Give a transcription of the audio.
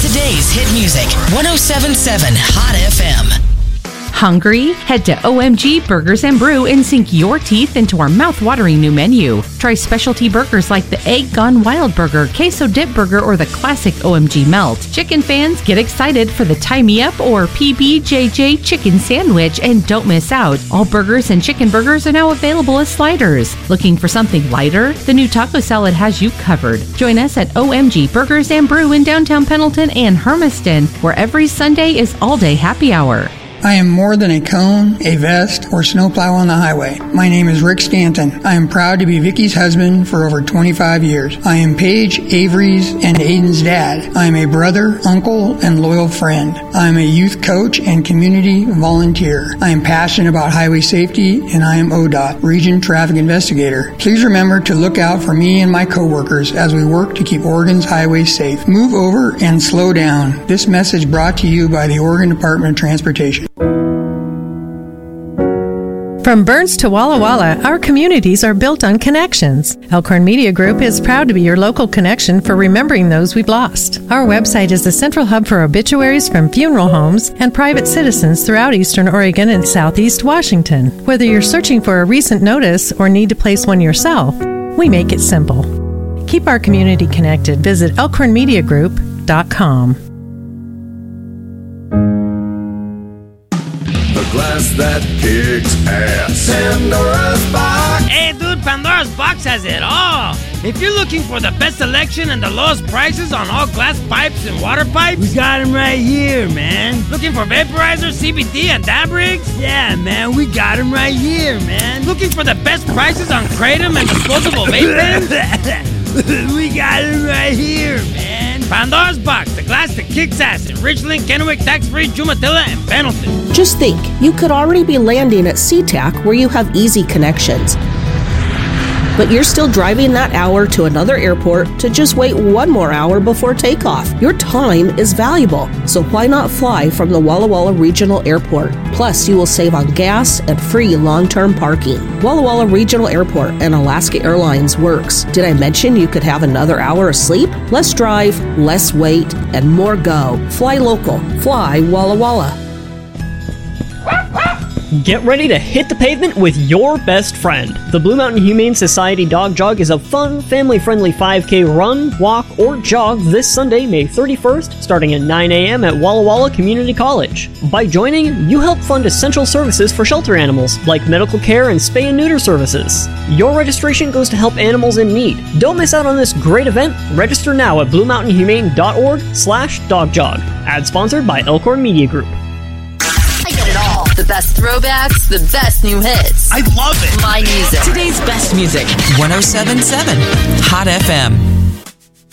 Today's hit music, 107.7 Hot FM. Hungry? Head to OMG Burgers and Brew and sink your teeth into our mouth-watering new menu. Try specialty burgers like the Egg Gone Wild Burger, Queso Dip Burger, or the classic OMG Melt. Chicken fans, get excited for the Tie Me Up or PBJJ Chicken Sandwich and don't miss out. All burgers and chicken burgers are now available as sliders. Looking for something lighter? The new taco salad has you covered. Join us at OMG Burgers and Brew in downtown Pendleton and Hermiston, where every Sunday is all-day happy hour. I am more than a cone, a vest, or snowplow on the highway. My name is Rick Stanton. I am proud to be Vicky's husband for over 25 years. I am Paige, Avery's, and Aiden's dad. I am a brother, uncle, and loyal friend. I am a youth coach and community volunteer. I am passionate about highway safety, and I am ODOT, Region Traffic Investigator. Please remember to look out for me and my coworkers as we work to keep Oregon's highways safe. Move over and slow down. This message brought to you by the Oregon Department of Transportation. From Burns to Walla Walla, our communities are built on connections. Elkhorn Media Group is proud to be your local connection for remembering those we've lost. Our website is the central hub for obituaries from funeral homes and private citizens throughout Eastern Oregon and Southeast Washington. Whether you're searching for a recent notice or need to place one yourself, we make it simple. Keep our community connected. Visit elkhornmediagroup.com. Glass that kicks ass. Pandora's Box. Hey, dude, Pandora's Box has it all. If you're looking for the best selection and the lowest prices on all glass pipes and water pipes, we got them right here, man. Looking for vaporizer, CBD, and dab rigs? Yeah, man, we got them right here, man. Looking for the best prices on Kratom and disposable vape pens? We got them right here, man. Pandora's Box, the glass that kicks ass in Richland, Kennewick, Tax-Free, Jumatilla, and Pendleton. Just think, you could already be landing at SeaTac where you have easy connections. But you're still driving that hour to another airport to just wait one more hour before takeoff. Your time is valuable, so why not fly from the Walla Walla Regional Airport? Plus, you will save on gas and free long-term parking. Walla Walla Regional Airport and Alaska Airlines works. Did I mention you could have another hour of sleep? Less drive, less wait, and more go. Fly local. Fly Walla Walla. Get ready to hit the pavement with your best friend. The Blue Mountain Humane Society Dog Jog is a fun, family-friendly 5K run, walk, or jog this Sunday, May 31st, starting at 9 a.m. at Walla Walla Community College. By joining, you help fund essential services for shelter animals, like medical care and spay and neuter services. Your registration goes to help animals in need. Don't miss out on this great event. Register now at bluemountainhumane.org/dogjog. Ad sponsored by Elkhorn Media Group. The best throwbacks, the best new hits. I love it. My music. Today's best music, 107.7 Hot FM.